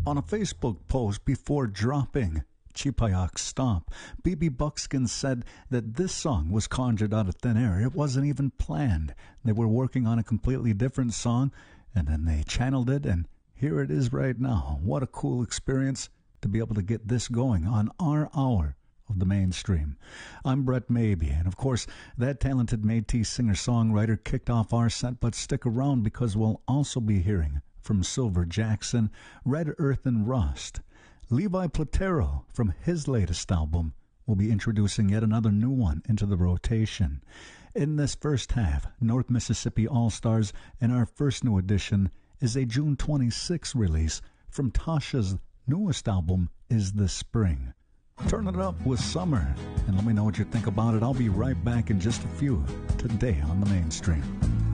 On a Facebook post before dropping Chipayak Stomp, BB Buckskin said that this song was conjured out of thin air. It wasn't even planned. They were working on a completely different song, and then they channeled it, and here it is right now. What a cool experience to be able to get this going on our hour of the mainstream. I'm Brett Maybe, and of course, that talented Métis singer-songwriter kicked off our set, but stick around because we'll also be hearing from Silver Jackson, Red Earth and Rust. Levi Platero, from his latest album, will be introducing yet another new one into the rotation. In this first half, North Mississippi All-Stars, and our first new edition is a June 26 release from Tasha's newest album, Is This Spring. Turn it up with Summer, and let me know what you think about it. I'll be right back in just a few today on the mainstream.